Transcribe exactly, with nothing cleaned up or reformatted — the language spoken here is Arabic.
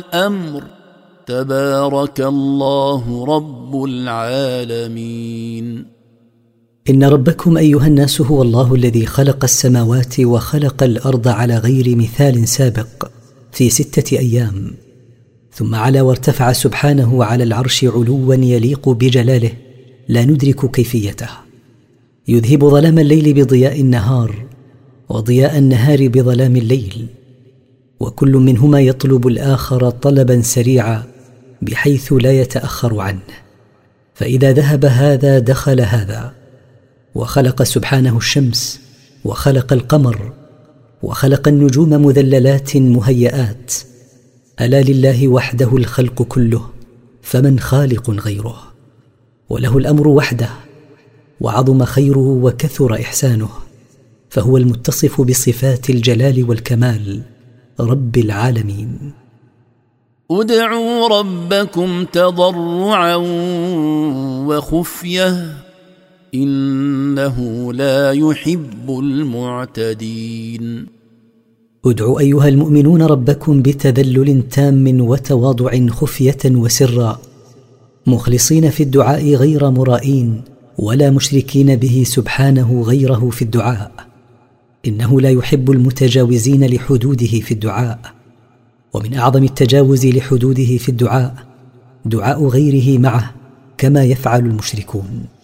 الأمر تبارك الله رب العالمين. إن ربكم أيها الناس هو الله الذي خلق السماوات وخلق الأرض على غير مثال سابق في ستة أيام، ثم علا وارتفع سبحانه على العرش علوا يليق بجلاله لا ندرك كيفيته، يذهب ظلام الليل بضياء النهار وضياء النهار بظلام الليل، وكل منهما يطلب الآخر طلبا سريعا بحيث لا يتأخر عنه، فإذا ذهب هذا دخل هذا. وخلق سبحانه الشمس وخلق القمر وخلق النجوم مذللات مهيئات. ألا لله وحده الخلق كله، فمن خالق غيره؟ وله الأمر وحده، وعظم خيره وكثر إحسانه، فهو المتصف بصفات الجلال والكمال رب العالمين. ادعوا ربكم تضرعا وخفية إنه لا يحب المعتدين. ادعوا أيها المؤمنون ربكم بتذلل تام وتواضع خفية وسرا، مخلصين في الدعاء غير مرائين ولا مشركين به سبحانه غيره في الدعاء، إنه لا يحب المتجاوزين لحدوده في الدعاء. ومن أعظم التجاوز لحدوده في الدعاء دعاء غيره معه كما يفعل المشركون.